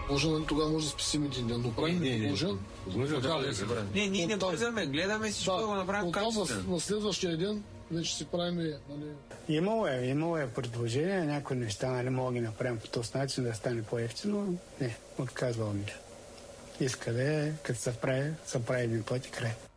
Тогава може да спасим един ден, но ние не бързаме, гледаме всичко да го направим качествено. На следващия ден вече си правим. Имало е предложение, някои неща мога да ги направим по този начин да стане по-ефтино. Не, отказвал ми. Иска да е, като се прави един път и край.